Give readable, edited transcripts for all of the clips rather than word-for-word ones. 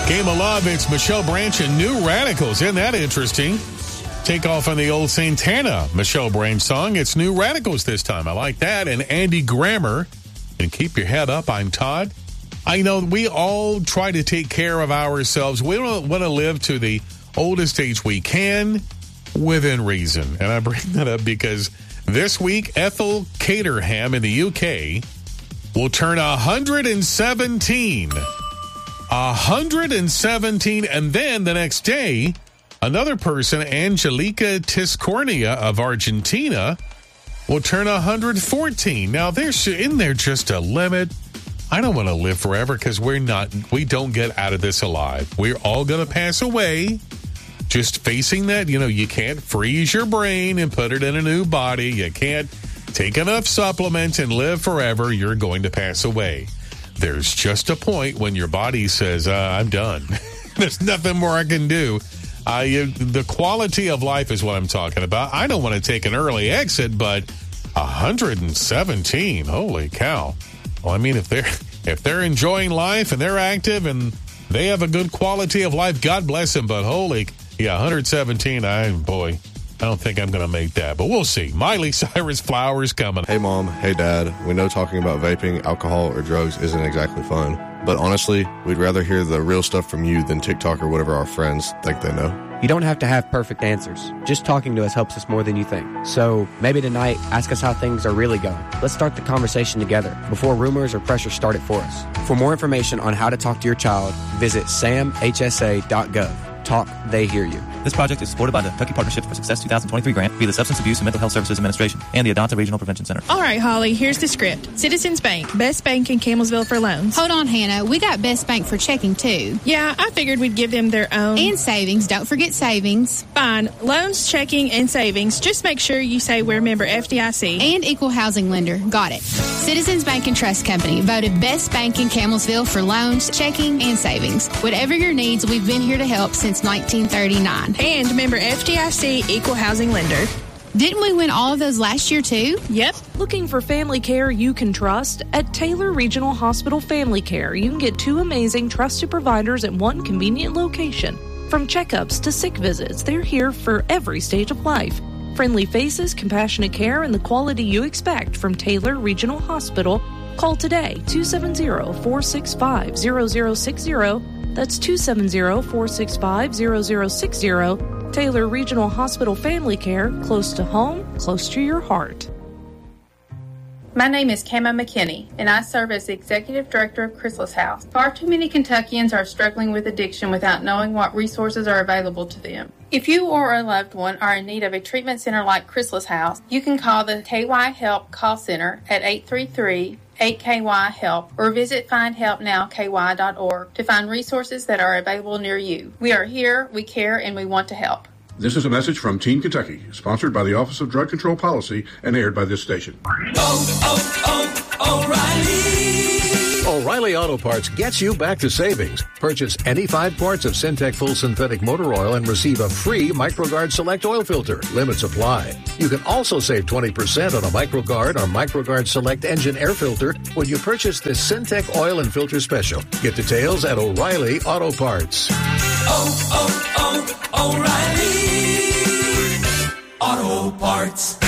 Game of Love, it's Michelle Branch and New Radicals. Isn't that interesting? Take off on the old Santana Michelle Branch song. It's New Radicals this time. I like that. And Andy Grammer. And Keep Your Head Up. I'm Todd. I know we all try to take care of ourselves. We don't want to live to the oldest age we can within reason. And I bring that up because this week, Ethel Caterham in the UK will turn 117. 117, and then the next day, another person, Angelica Tiscornia of Argentina, will turn 114. Now, isn't there just a limit? I don't want to live forever because we don't get out of this alive. We're all going to pass away. Just facing that, you can't freeze your brain and put it in a new body. You can't take enough supplements and live forever. You're going to pass away. There's just a point when your body says, I'm done. There's nothing more I can do. The quality of life is what I'm talking about. I don't want to take an early exit, but 117, holy cow. Well, I mean, if they're enjoying life and they're active and they have a good quality of life, God bless them. But 117, I don't think I'm going to make that, but we'll see. Miley Cyrus Flowers coming. Hey, Mom. Hey, Dad. We know talking about vaping, alcohol, or drugs isn't exactly fun. But honestly, we'd rather hear the real stuff from you than TikTok or whatever our friends think they know. You don't have to have perfect answers. Just talking to us helps us more than you think. So maybe tonight, ask us how things are really going. Let's start the conversation together before rumors or pressure start it for us. For more information on how to talk to your child, visit samhsa.gov. Talk, they hear you. This project is supported by the Kentucky Partnership for Success 2023 grant via the Substance Abuse and Mental Health Services Administration and the Adonta Regional Prevention Center. All right, Holly, here's the script. Citizens Bank, best bank in Campbellsville for loans. Hold on, Hannah. We got Best Bank for checking, too. Yeah, I figured we'd give them their own. And savings. Don't forget savings. Fine. Loans, checking, and savings. Just make sure you say we're member FDIC. And equal housing lender. Got it. Citizens Bank and Trust Company, voted best bank in Campbellsville for loans, checking, and savings. Whatever your needs, we've been here to help since 1939. And member FDIC, equal housing lender. Didn't we win all of those last year, too? Yep. Looking for family care you can trust? At Taylor Regional Hospital Family Care, you can get 2 amazing trusted providers at one convenient location. From checkups to sick visits, they're here for every stage of life. Friendly faces, compassionate care, and the quality you expect from Taylor Regional Hospital. Call today, 270-465-0060. That's 270-465-0060. Taylor Regional Hospital Family Care, close to home, close to your heart. My name is Kama McKinney, and I serve as the Executive Director of Chrysalis House. Far too many Kentuckians are struggling with addiction without knowing what resources are available to them. If you or a loved one are in need of a treatment center like Chrysalis House, you can call the KY Help call center at 833-8KY-HELP or visit findhelpnowky.org to find resources that are available near you. We are here, we care, and we want to help. This is a message from Teen Kentucky, sponsored by the Office of Drug Control Policy and aired by this station. O'Reilly Auto Parts gets you back to savings. Purchase any 5 quarts of Syntec Full Synthetic Motor Oil and receive a free MicroGuard Select Oil Filter. Limits apply. You can also save 20% on a MicroGuard or MicroGuard Select Engine Air Filter when you purchase this Syntec Oil and Filter Special. Get details at O'Reilly Auto Parts. O'Reilly Auto Parts.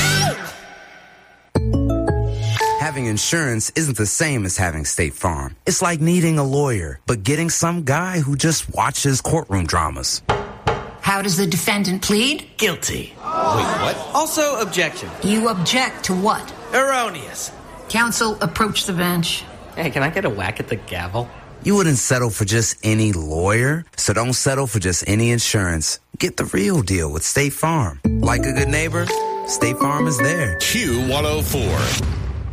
Having insurance isn't the same as having State Farm. It's like needing a lawyer, but getting some guy who just watches courtroom dramas. How does the defendant plead? Guilty. Wait, what? Also, objection. You object to what? Erroneous. Counsel, approach the bench. Hey, can I get a whack at the gavel? You wouldn't settle for just any lawyer, so don't settle for just any insurance. Get the real deal with State Farm. Like a good neighbor, State Farm is there. Q104.